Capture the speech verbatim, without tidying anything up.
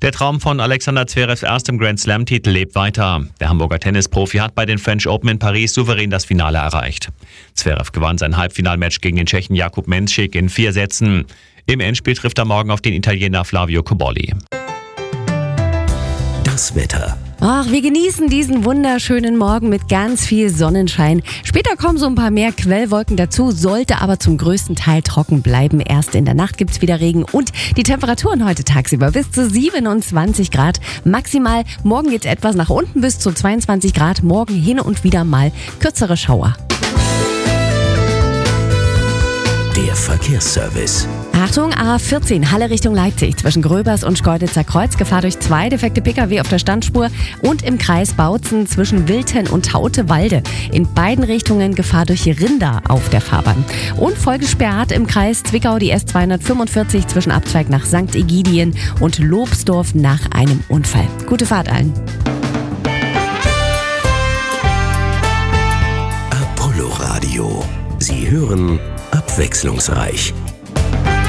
Der Traum von Alexander Zverevs erstem Grand Slam-Titel lebt weiter. Der Hamburger Tennisprofi hat bei den French Open in Paris souverän das Finale erreicht. Zverev gewann sein Halbfinalmatch gegen den Tschechen Jakub Menšík in vier Sätzen. Im Endspiel trifft er morgen auf den Italiener Flavio Cobolli. Das Wetter. Ach, wir genießen diesen wunderschönen Morgen mit ganz viel Sonnenschein. Später kommen so ein paar mehr Quellwolken dazu, sollte aber zum größten Teil trocken bleiben. Erst in der Nacht gibt's wieder Regen und die Temperaturen heute tagsüber bis zu siebenundzwanzig Grad. Maximal morgen geht's etwas nach unten bis zu zweiundzwanzig Grad. Morgen hin und wieder mal kürzere Schauer. Der Verkehrsservice. Achtung, A vierzehn, Halle Richtung Leipzig. Zwischen Gröbers und Schkeuditzer Kreuz Gefahr durch zwei defekte Pkw auf der Standspur und im Kreis Bautzen zwischen Wilten und Tautewalde. In beiden Richtungen Gefahr durch Rinder auf der Fahrbahn. Und vollgesperrt im Kreis Zwickau die S zweihundertfünfundvierzig zwischen Abzweig nach Sankt Egidien und Lobsdorf nach einem Unfall. Gute Fahrt allen. Apollo Radio. Sie hören abwechslungsreich.